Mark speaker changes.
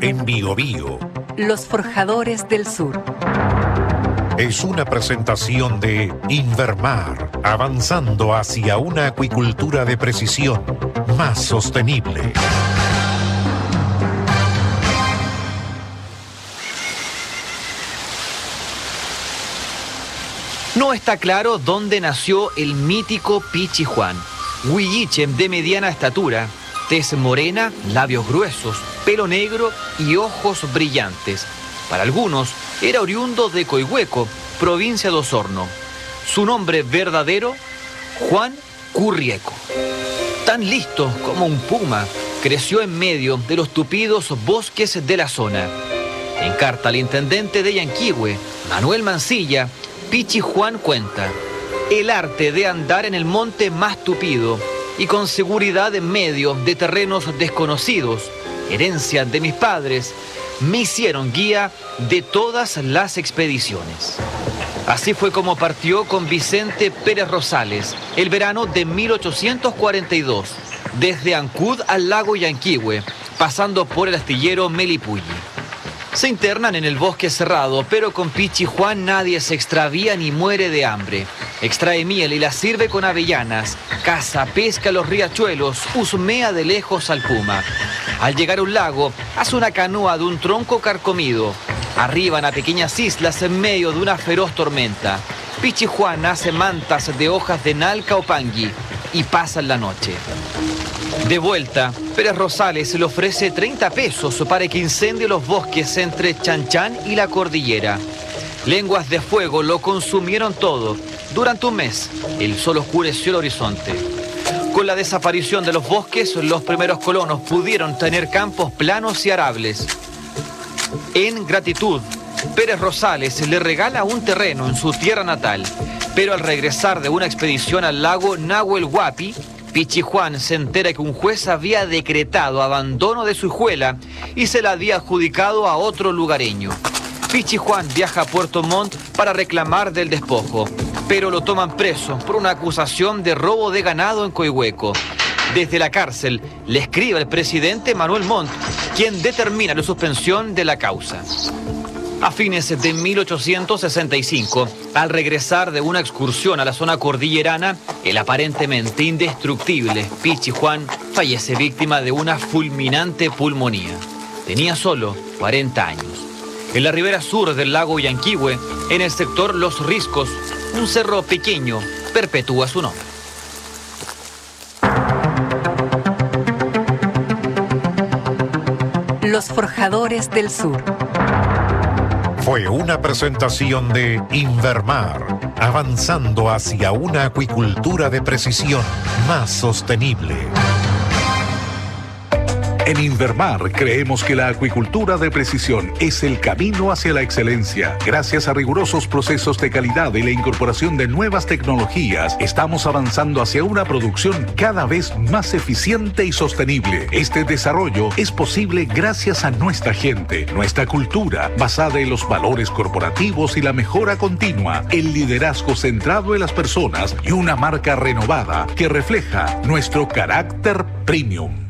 Speaker 1: en Biobío.
Speaker 2: Los Forjadores del Sur.
Speaker 1: Es una presentación de Invermar, avanzando hacia una acuicultura de precisión más sostenible.
Speaker 3: No está claro dónde nació el mítico Pichi Juan. Huilliche de mediana estatura, tez morena, labios gruesos, pelo negro y ojos brillantes. Para algunos, era oriundo de Coihueco, provincia de Osorno. Su nombre verdadero, Juan Currieco. Tan listo como un puma, creció en medio de los tupidos bosques de la zona. En carta al intendente de Yanquihue, Manuel Mancilla, Pichi Juan cuenta: el arte de andar en el monte más tupido y con seguridad en medio de terrenos desconocidos, herencia de mis padres, me hicieron guía de todas las expediciones. Así fue como partió con Vicente Pérez Rosales el verano de 1842, desde Ancud al lago Yanquihue, pasando por el astillero Melipulli. Se internan en el bosque cerrado, pero con Pichi Juan nadie se extravía ni muere de hambre. Extrae miel y la sirve con avellanas, caza, pesca los riachuelos, husmea de lejos al puma. Al llegar a un lago, hace una canoa de un tronco carcomido. Arriban a pequeñas islas en medio de una feroz tormenta. Pichi Juan hace mantas de hojas de nalca o pangui y pasan la noche. De vuelta, Pérez Rosales le ofrece 30 pesos para que incendie los bosques entre Chanchán y la cordillera. Lenguas de fuego lo consumieron todo. Durante un mes, el sol oscureció el horizonte. Con la desaparición de los bosques, los primeros colonos pudieron tener campos planos y arables. En gratitud, Pérez Rosales le regala un terreno en su tierra natal, pero al regresar de una expedición al lago Nahuel Huapi, Pichi Juan se entera que un juez había decretado abandono de su hijuela y se la había adjudicado a otro lugareño. Pichi Juan viaja a Puerto Montt para reclamar del despojo, pero lo toman preso por una acusación de robo de ganado en Coihueco. Desde la cárcel le escribe al presidente Manuel Montt, quien determina la suspensión de la causa. A fines de 1865, al regresar de una excursión a la zona cordillerana, el aparentemente indestructible Pichi Juan fallece víctima de una fulminante pulmonía. Tenía solo 40 años. En la ribera sur del lago Yanquihue, en el sector Los Riscos, un cerro pequeño perpetúa su nombre.
Speaker 2: Los Forjadores del Sur.
Speaker 1: Fue una presentación de Invermar, avanzando hacia una acuicultura de precisión más sostenible.
Speaker 4: En Invermar creemos que la acuicultura de precisión es el camino hacia la excelencia. Gracias a rigurosos procesos de calidad y la incorporación de nuevas tecnologías, estamos avanzando hacia una producción cada vez más eficiente y sostenible. Este desarrollo es posible gracias a nuestra gente, nuestra cultura, basada en los valores corporativos y la mejora continua, el liderazgo centrado en las personas y una marca renovada que refleja nuestro carácter premium.